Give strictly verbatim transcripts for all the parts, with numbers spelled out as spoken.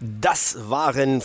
Das waren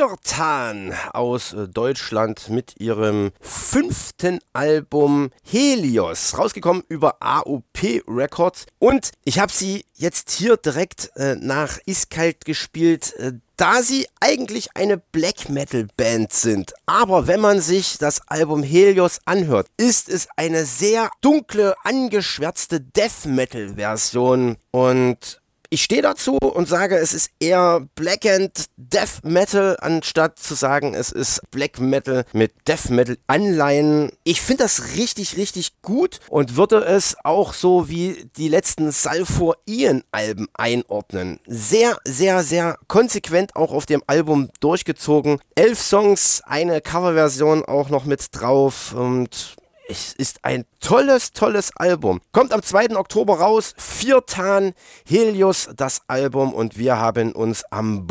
Firtan aus Deutschland mit ihrem fünften Album Helios, rausgekommen über A O P Records. Und ich habe sie jetzt hier direkt äh, nach Iskalt gespielt, äh, da sie eigentlich eine Black Metal Band sind. Aber wenn man sich das Album Helios anhört, ist es eine sehr dunkle, angeschwärzte Death Metal Version. Und ich stehe dazu und sage, es ist eher Black and Death Metal, anstatt zu sagen, es ist Black Metal mit Death Metal Anleihen. Ich finde das richtig, richtig gut und würde es auch so wie die letzten Sulfur Ian Alben einordnen. Sehr, sehr, sehr konsequent auch auf dem Album durchgezogen. Elf Songs, eine Coverversion auch noch mit drauf und es ist ein tolles, tolles Album. Kommt am zweiten Oktober raus. Firtan, Helios, das Album. Und wir haben uns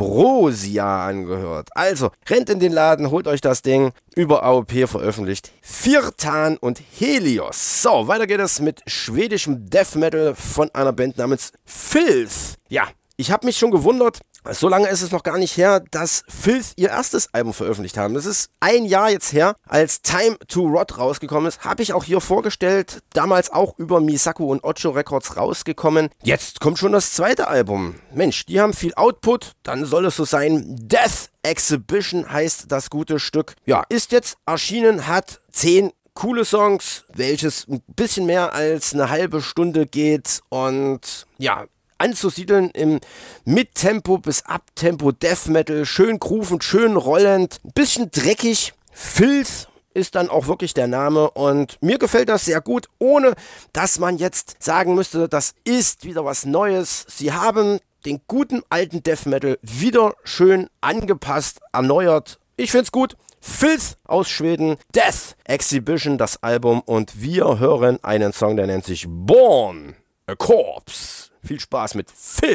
Ambrosia angehört. Also, rennt in den Laden, holt euch das Ding. Über A O P veröffentlicht. Firtan und Helios. So, weiter geht es mit schwedischem Death Metal von einer Band namens Filth. Ja, ich habe mich schon gewundert. So lange ist es noch gar nicht her, dass Filth ihr erstes Album veröffentlicht haben. Das ist ein Jahr jetzt her, als Time to Rot rausgekommen ist. Habe ich auch hier vorgestellt. Damals auch über Misaku und Ocho Records rausgekommen. Jetzt kommt schon das zweite Album. Mensch, die haben viel Output. Dann soll es so sein. Death Exhibition heißt das gute Stück. Ja, ist jetzt erschienen, hat zehn coole Songs, welches ein bisschen mehr als eine halbe Stunde geht. Und ja, anzusiedeln im Mittempo bis Abtempo Death Metal, schön groovend, schön rollend, ein bisschen dreckig. Filth ist dann auch wirklich der Name und mir gefällt das sehr gut, ohne dass man jetzt sagen müsste, das ist wieder was Neues. Sie haben den guten alten Death Metal wieder schön angepasst, erneuert. Ich find's gut. Filth aus Schweden, Death Exhibition, das Album, und wir hören einen Song, der nennt sich Born a Corpse. Viel Spaß mit Filth.